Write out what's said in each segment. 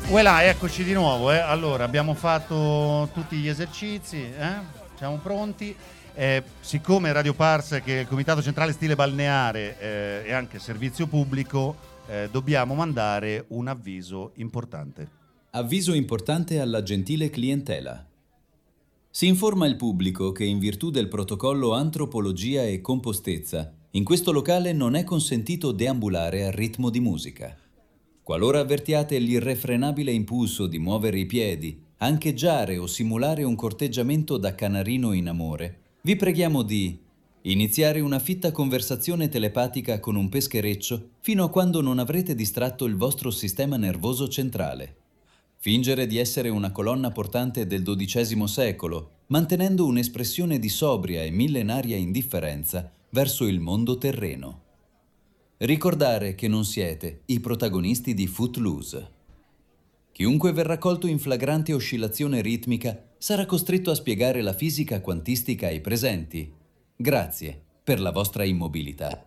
Voilà, eccoci di nuovo. Allora, abbiamo fatto tutti gli esercizi, siamo pronti. Siccome Radio Pars, che è il Comitato Centrale Stile Balneare e anche servizio pubblico, dobbiamo mandare un avviso importante. Avviso importante alla gentile clientela. Si informa il pubblico che in virtù del protocollo Antropologia e Compostezza, in questo locale non è consentito deambulare al ritmo di musica. Qualora avvertiate l'irrefrenabile impulso di muovere i piedi, ancheggiare o simulare un corteggiamento da canarino in amore, vi preghiamo di iniziare una fitta conversazione telepatica con un peschereccio fino a quando non avrete distratto il vostro sistema nervoso centrale. Fingere di essere una colonna portante del XII secolo, mantenendo un'espressione di sobria e millenaria indifferenza verso il mondo terreno. Ricordare che non siete i protagonisti di Footloose. Chiunque verrà colto in flagrante oscillazione ritmica sarà costretto a spiegare la fisica quantistica ai presenti. Grazie per la vostra immobilità.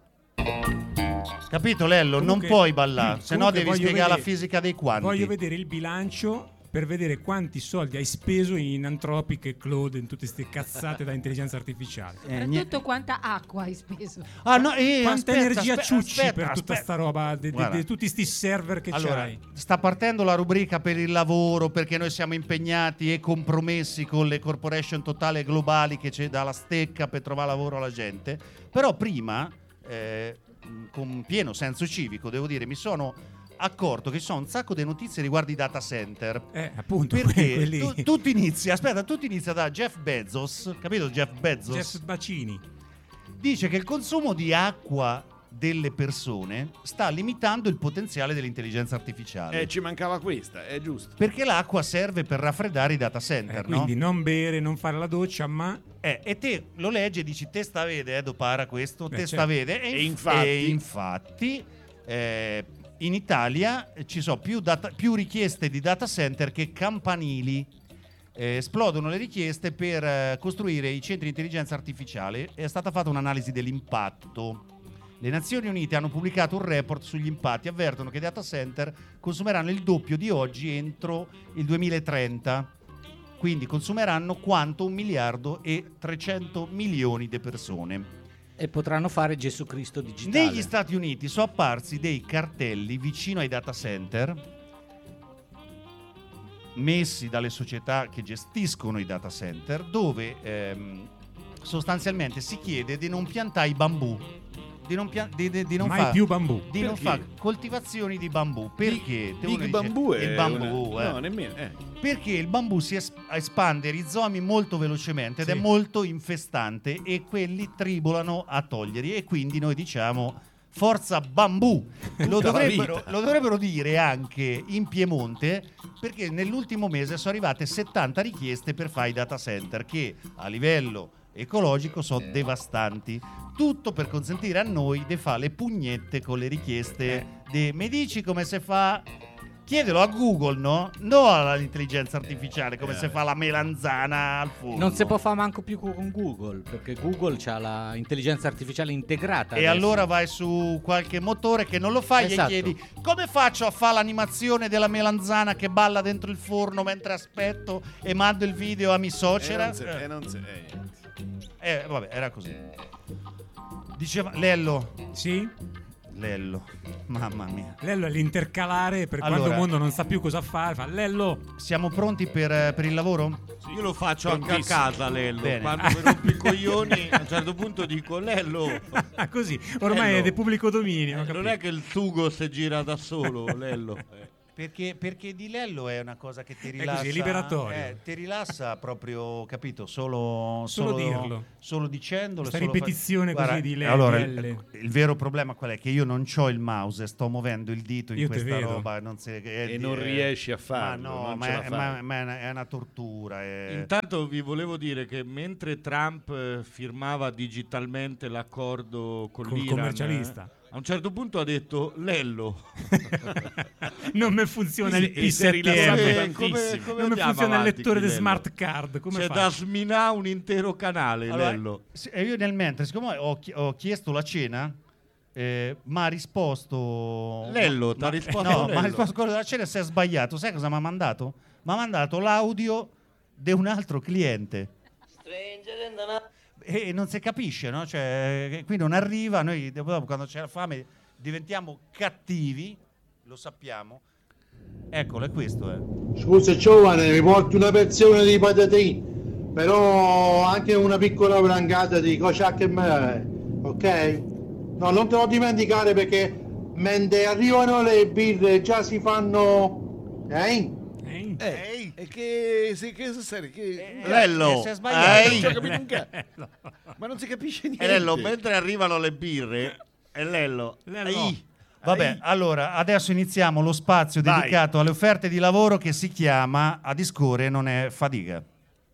Capito, Lello? Comunque, non puoi ballare, se no devi spiegare la fisica dei quanti. Voglio vedere il bilancio per vedere quanti soldi hai speso in Anthropic e Claude, in tutte queste cazzate da intelligenza artificiale. Soprattutto quanta acqua hai speso. Quanta energia ciucci per tutta sta roba di tutti sti server che c'hai. Sta partendo la rubrica per il lavoro, perché noi siamo impegnati e compromessi con le corporation totali e globali che ci dà la stecca per trovare lavoro alla gente. Però prima, con pieno senso civico, devo dire, mi sono accorto che ci sono un sacco di notizie riguardo i data center. Appunto, perché tutto inizia da Jeff Bezos, capito? Jeff Bacini dice che il consumo di acqua delle persone sta limitando il potenziale dell'intelligenza artificiale. Ci mancava questa, è giusto. Perché l'acqua serve per raffreddare i data center, no? Quindi non bere, non fare la doccia, ma e te lo leggi e dici te sta vede, dopara questo, te sta vede. E infatti in Italia ci sono più richieste di data center che campanili. Esplodono le richieste per costruire i centri di intelligenza artificiale. È stata fatta un'analisi dell'impatto. Le Nazioni Unite hanno pubblicato un report sugli impatti, avvertono che i data center consumeranno il doppio di oggi entro il 2030, quindi consumeranno quanto 1.300 milioni di persone. E potranno fare Gesù Cristo digitale. Negli Stati Uniti sono apparsi dei cartelli vicino ai data center messi dalle società che gestiscono i data center, dove sostanzialmente si chiede di non piantare i bambù, di non mai più bambù, di non fare coltivazioni di bambù. Perché il bambù è il bambù no, nemmeno perché il bambù si espande rizomi molto velocemente ed è molto infestante e quelli tribolano a toglierli, e quindi noi diciamo forza bambù. Lo dovrebbero dire anche in Piemonte, perché nell'ultimo mese sono arrivate 70 richieste per fare i data center che a livello ecologico sono devastanti. Tutto per consentire a noi di fare le pugnette con le richieste mi dici come si fa? Chiedelo a Google, no? No all'intelligenza artificiale, come si fa la melanzana al forno. Non si può fare manco più con Google, perché Google c'ha l'intelligenza artificiale integrata. E adesso. allora vai su qualche motore che non lo fai Esatto. e chiedi come faccio a fare l'animazione della melanzana che balla dentro il forno mentre aspetto e mando il video a mia suocera. Vabbè, era così. Diceva Lello. Sì? Lello, mamma mia. Lello è l'intercalare per quando il mondo non sa più cosa fare. Fa Lello. Siamo pronti per il lavoro? Io lo faccio anche a casa, Lello. Bene. Quando mi rompo i coglioni, a un certo punto dico Lello. Così, ormai Lello. è di pubblico dominio. Non è che il sugo si gira da solo, Lello. Perché di Lello è una cosa che ti rilassa. È così, è liberatorio. Ti rilassa proprio, capito? Solo dirlo. Solo dicendolo. Questa ripetizione così di Lello. Allora, il vero problema qual è? Che io non c'ho il mouse, sto muovendo il dito in questa roba. Non riesci a farlo. Ma è una tortura. Intanto vi volevo dire che mentre Trump firmava digitalmente l'accordo con l'Iran, commercialista, a un certo punto ha detto Lello. Non mi funziona il P7M. Come non mi funziona il lettore di Lello? smart card. Come C'è fa? da sminare un intero canale, Allora, Lello. io nel mentre, siccome ho chiesto la cena, Ma ha risposto Lello, t'ha risposto no, Lello. ma ha risposto quello della cena, si è sbagliato. Sai cosa mi ha mandato? Mi ha mandato l'audio di un altro cliente e non si capisce, no? Cioè, qui non arriva, noi dopo quando c'è la fame diventiamo cattivi, lo sappiamo. Eccolo, è questo. Scusa giovane, mi porti una porzione di patatine, però anche una piccola brangata di kociak e mele, ok? No, non te lo dimenticare perché mentre arrivano le birre già si fanno... E che serie? Lello, si è sbagliato. Non ci ho capito un cazzo. Ma non si capisce niente. Lello, mentre arrivano le birre, e Lello. Vabbè, allora adesso iniziamo lo spazio Vai. dedicato alle offerte di lavoro che si chiama A discorrere non è fatica.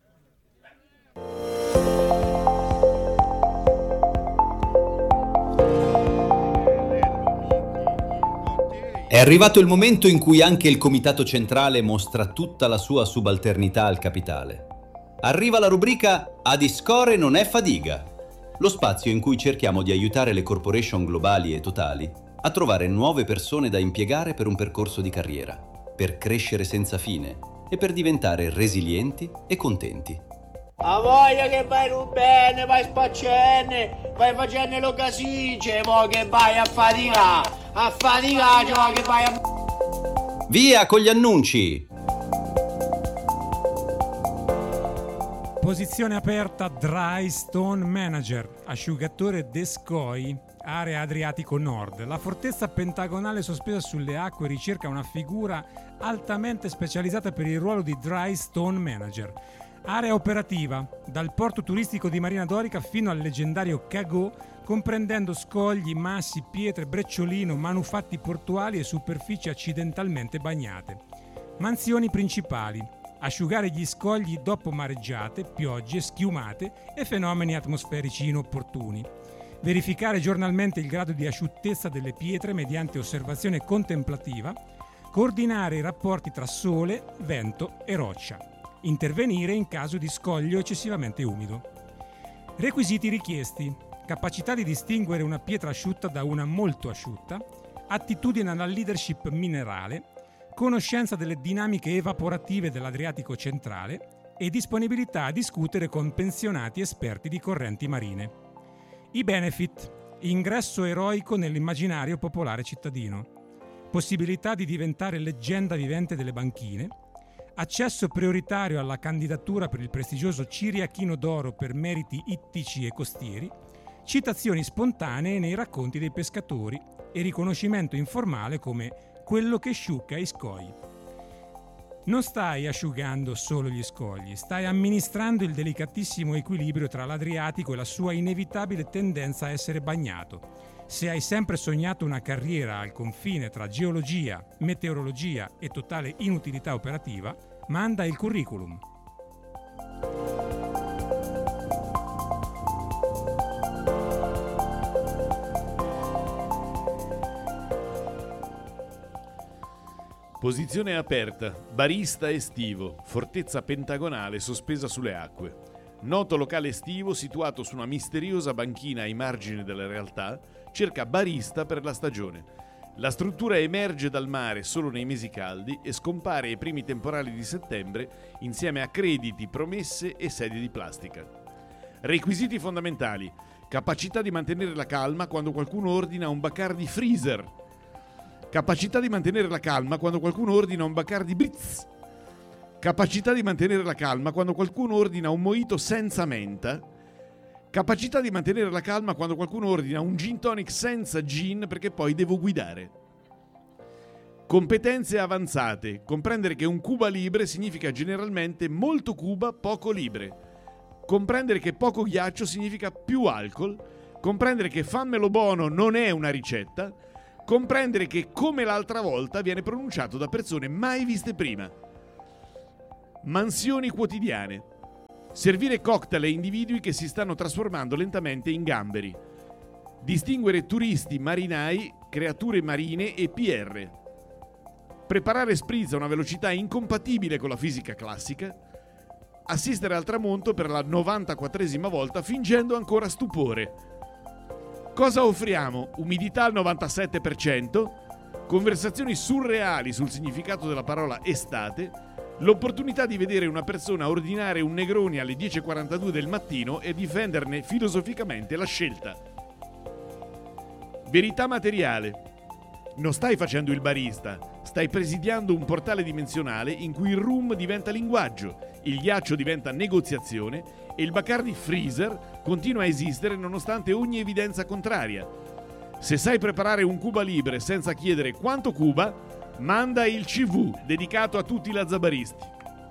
È arrivato il momento in cui anche il Comitato Centrale mostra tutta la sua subalternità al capitale. Arriva la rubrica A discore non è fadiga, lo spazio in cui cerchiamo di aiutare le corporation globali e totali a trovare nuove persone da impiegare per un percorso di carriera, per crescere senza fine e per diventare resilienti e contenti. A voglia che vai bene, vai spaccenne, vai facendo lo casice, mo che vai a faticare, cioè che vai a... Via con gli annunci! Posizione aperta Dry Stone Manager, asciugatore Descoi, area Adriatico Nord. La fortezza pentagonale sospesa sulle acque ricerca una figura altamente specializzata per il ruolo di Dry Stone Manager. Area operativa, dal porto turistico di Marina Dorica fino al leggendario Cagò, comprendendo scogli, massi, pietre, brecciolino, manufatti portuali e superfici accidentalmente bagnate. Mansioni principali: asciugare gli scogli dopo mareggiate, piogge, schiumate e fenomeni atmosferici inopportuni. Verificare giornalmente il grado di asciuttezza delle pietre mediante osservazione contemplativa. Coordinare i rapporti tra sole, vento e roccia. Intervenire in caso di scoglio eccessivamente umido. Requisiti richiesti: capacità di distinguere una pietra asciutta da una molto asciutta, attitudine alla leadership minerale, conoscenza delle dinamiche evaporative dell'Adriatico centrale e disponibilità a discutere con pensionati esperti di correnti marine. I benefit: ingresso eroico nell'immaginario popolare cittadino, possibilità di diventare leggenda vivente delle banchine, accesso prioritario alla candidatura per il prestigioso Ciriachino d'Oro per meriti ittici e costieri, citazioni spontanee nei racconti dei pescatori e riconoscimento informale come quello che sciucca i scogli. Non stai asciugando solo gli scogli, stai amministrando il delicatissimo equilibrio tra l'Adriatico e la sua inevitabile tendenza a essere bagnato. Se hai sempre sognato una carriera al confine tra geologia, meteorologia e totale inutilità operativa, manda il curriculum. Posizione aperta, barista estivo, fortezza pentagonale sospesa sulle acque. Noto locale estivo situato su una misteriosa banchina ai margini della realtà, cerca barista per la stagione. La struttura emerge dal mare solo nei mesi caldi e scompare ai primi temporali di settembre insieme a crediti, promesse e sedie di plastica. Requisiti fondamentali: capacità di mantenere la calma quando qualcuno ordina un Bacardi Freezer. Capacità di mantenere la calma quando qualcuno ordina un Bacardi Britz. Capacità di mantenere la calma quando qualcuno ordina un mojito senza menta. Capacità di mantenere la calma quando qualcuno ordina un gin tonic senza gin perché poi devo guidare. Competenze avanzate: comprendere che un Cuba Libre significa generalmente molto Cuba, poco Libre. Comprendere che poco ghiaccio significa più alcol. Comprendere che fammelo buono non è una ricetta. Comprendere che, come l'altra volta, viene pronunciato da persone mai viste prima. Mansioni quotidiane: servire cocktail a individui che si stanno trasformando lentamente in gamberi. Distinguere turisti, marinai, creature marine e PR. Preparare spritz a una velocità incompatibile con la fisica classica. Assistere al tramonto per la 94esima volta fingendo ancora stupore. Cosa offriamo? Umidità al 97%, conversazioni surreali sul significato della parola estate, l'opportunità di vedere una persona ordinare un Negroni alle 10:42 del mattino e difenderne filosoficamente la scelta. Verità materiale. Non stai facendo il barista, stai presidiando un portale dimensionale in cui il rum diventa linguaggio, il ghiaccio diventa negoziazione e il Bacardi Freezer continua a esistere nonostante ogni evidenza contraria. Se sai preparare un Cuba Libre senza chiedere quanto Cuba, manda il CV dedicato a tutti i lazzabaristi.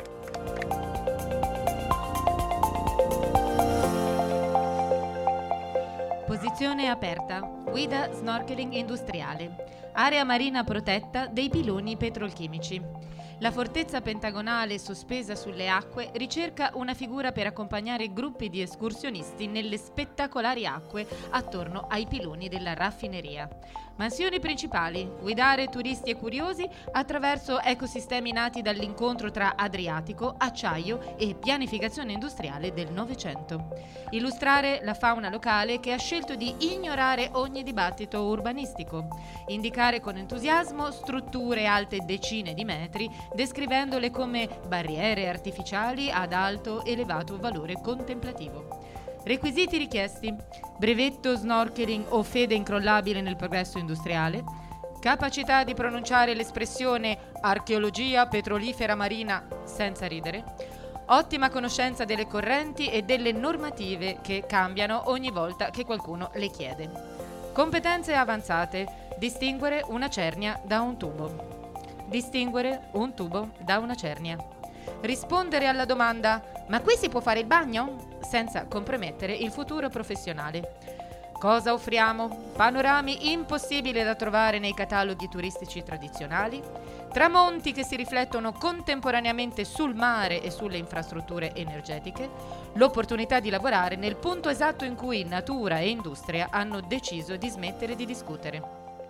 Posizione aperta. Guida snorkeling industriale. Area marina protetta dei piloni petrolchimici. La fortezza pentagonale sospesa sulle acque ricerca una figura per accompagnare gruppi di escursionisti nelle spettacolari acque attorno ai piloni della raffineria. Mansioni principali: guidare turisti e curiosi attraverso ecosistemi nati dall'incontro tra Adriatico, acciaio e pianificazione industriale del Novecento. Illustrare la fauna locale che ha scelto di ignorare ogni dibattito urbanistico. Indicare con entusiasmo strutture alte decine di metri, descrivendole come barriere artificiali ad alto elevato valore contemplativo. Requisiti richiesti: brevetto snorkeling o fede incrollabile nel progresso industriale, capacità di pronunciare l'espressione archeologia petrolifera marina senza ridere, ottima conoscenza delle correnti e delle normative che cambiano ogni volta che qualcuno le chiede. Competenze avanzate: distinguere una cernia da un tubo. Distinguere un tubo da una cernia. Rispondere alla domanda: ma qui si può fare il bagno? Senza compromettere il futuro professionale. Cosa offriamo? Panorami impossibili da trovare nei cataloghi turistici tradizionali, tramonti che si riflettono contemporaneamente sul mare e sulle infrastrutture energetiche, l'opportunità di lavorare nel punto esatto in cui natura e industria hanno deciso di smettere di discutere.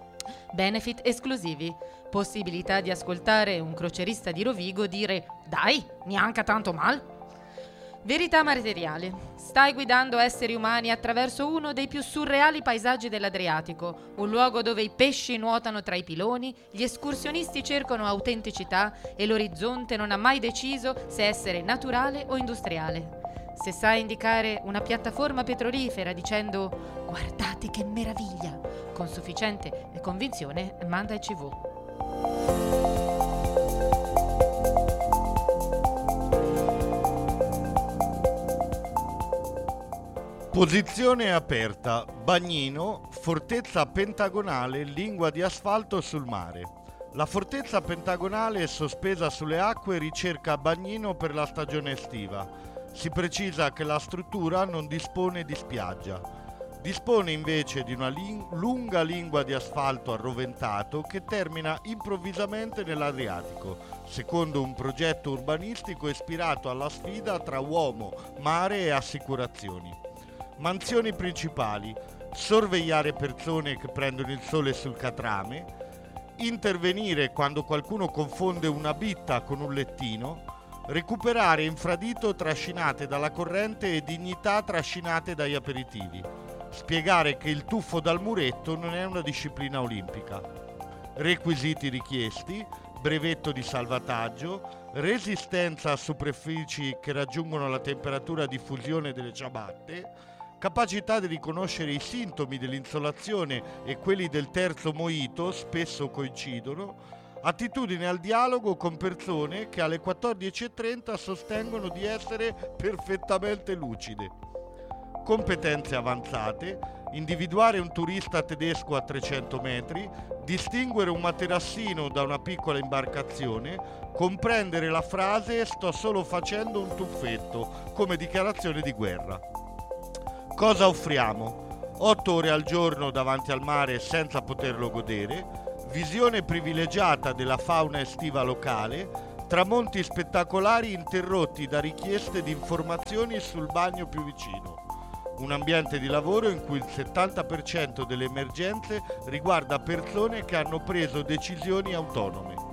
Benefit esclusivi: possibilità di ascoltare un crocerista di Rovigo dire «Dai, neanche tanto mal». Verità materiale: stai guidando esseri umani attraverso uno dei più surreali paesaggi dell'Adriatico, un luogo dove i pesci nuotano tra i piloni, gli escursionisti cercano autenticità e l'orizzonte non ha mai deciso se essere naturale o industriale. Se sai indicare una piattaforma petrolifera dicendo «Guardate che meraviglia», con sufficiente convinzione manda il CV. Posizione aperta, bagnino, fortezza pentagonale, lingua di asfalto sul mare. La fortezza pentagonale è sospesa sulle acque e ricerca bagnino per la stagione estiva. Si precisa che la struttura non dispone di spiaggia. Dispone invece di una lunga lingua di asfalto arroventato che termina improvvisamente nell'Adriatico, secondo un progetto urbanistico ispirato alla sfida tra uomo, mare e assicurazioni. Mansioni principali: sorvegliare persone che prendono il sole sul catrame, intervenire quando qualcuno confonde una bitta con un lettino, recuperare infradito trascinate dalla corrente e dignità trascinate dagli aperitivi, spiegare che il tuffo dal muretto non è una disciplina olimpica. Requisiti richiesti: brevetto di salvataggio, resistenza a superfici che raggiungono la temperatura di fusione delle ciabatte, capacità di riconoscere i sintomi dell'insolazione e quelli del terzo mojito, spesso coincidono, attitudine al dialogo con persone che alle 14:30 sostengono di essere perfettamente lucide. Competenze avanzate: individuare un turista tedesco a 300 metri, distinguere un materassino da una piccola imbarcazione, comprendere la frase «sto solo facendo un tuffetto» come dichiarazione di guerra. Cosa offriamo? 8 ore al giorno davanti al mare senza poterlo godere, visione privilegiata della fauna estiva locale, tramonti spettacolari interrotti da richieste di informazioni sul bagno più vicino. Un ambiente di lavoro in cui il 70% delle emergenze riguarda persone che hanno preso decisioni autonome.